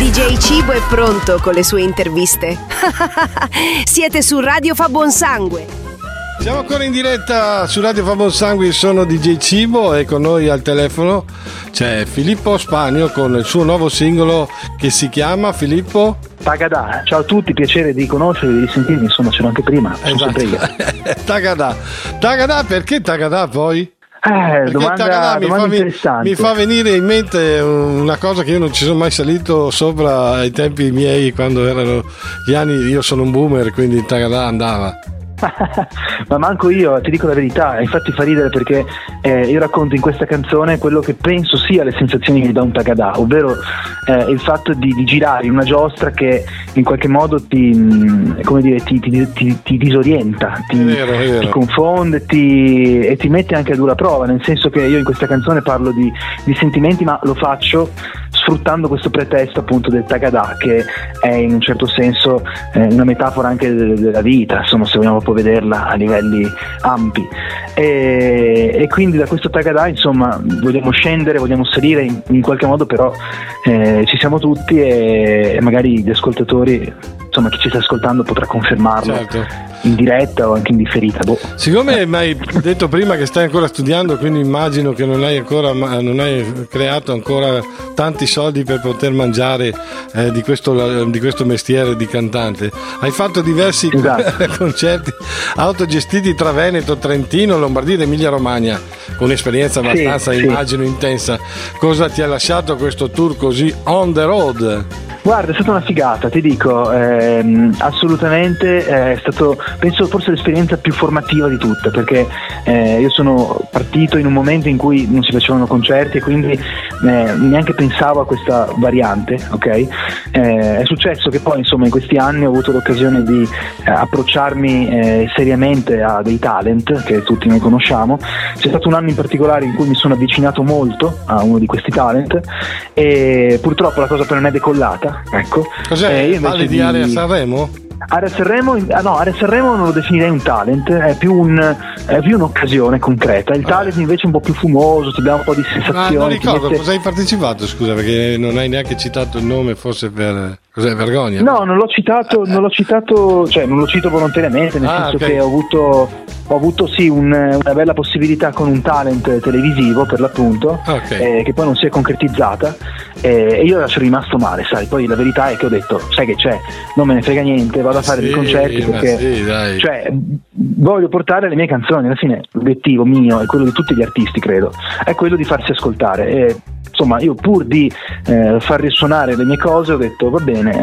DJ Cibo è pronto con le sue interviste. Siete su Radio Fa Buon Sangue. Siamo ancora in diretta su Radio Fa Buon Sangue, sono DJ Cibo e con noi al telefono c'è Filippo Spagno con il suo nuovo singolo che si chiama Filippo Tagadà. Ciao a tutti, piacere di conoscervi, di sentirmi, insomma c'ero anche prima. Esatto. Tagadà, perché Tagadà poi? Domanda interessante. Mi fa venire in mente una cosa che io non ci sono mai salito sopra ai tempi miei, quando erano gli anni, io sono un boomer, quindi il Tagadà andava. Ma manco io, ti dico la verità, infatti fa ridere perché io racconto in questa canzone quello che penso sia le sensazioni che mi dà un Tagadà, ovvero il fatto di girare in una giostra che in qualche modo ti disorienta, ti confonde e ti mette anche a dura prova, nel senso che io in questa canzone parlo di sentimenti, ma lo faccio sfruttando questo pretesto appunto del Tagadà, che è in un certo senso una metafora anche della vita, insomma, se vogliamo proprio vederla a livelli ampi, e quindi da questo Tagadà insomma vogliamo scendere, vogliamo salire in qualche modo, però ci siamo tutti e magari gli ascoltatori, insomma chi ci sta ascoltando potrà confermarlo. Certo. In diretta o anche in differita. Siccome mi hai detto prima che stai ancora studiando, quindi immagino che non hai creato ancora tanti soldi per poter mangiare di questo mestiere di cantante. Hai fatto diversi concerti autogestiti tra Veneto, Trentino, Lombardia ed Emilia Romagna, con un'esperienza abbastanza immagino intensa. Cosa ti ha lasciato questo tour così on the road? Guarda, è stata una figata, ti dico, assolutamente è stato, penso, forse l'esperienza più formativa di tutte, perché io sono partito in un momento in cui non si facevano concerti e quindi neanche pensavo a questa variante, ok? È successo che poi insomma in questi anni ho avuto l'occasione di approcciarmi seriamente a dei talent che tutti noi conosciamo. C'è stato un anno in particolare in cui mi sono avvicinato molto a uno di questi talent e purtroppo la cosa poi non è decollata. Ecco. Cos'è? Parli di Area Sanremo? Area Sanremo non lo definirei un talent, è più un'occasione concreta. Il talent invece è un po' più fumoso, ti dà un po' di sensazioni. Non ricordo cosa hai partecipato, scusa, perché non hai neanche citato il nome, forse per cos'è, vergogna? No, non l'ho citato, cioè non lo cito volontariamente, nel senso che ho avuto sì una bella possibilità con un talent televisivo, per l'appunto, che poi non si è concretizzata, e io sono rimasto male, sai. Poi la verità è che ho detto, sai che c'è, non me ne frega niente, vado a fare dei concerti perché cioè voglio portare le mie canzoni. Alla fine l'obiettivo mio e quello di tutti gli artisti, credo, è quello di farsi ascoltare, e insomma io pur di far risuonare le mie cose ho detto va bene,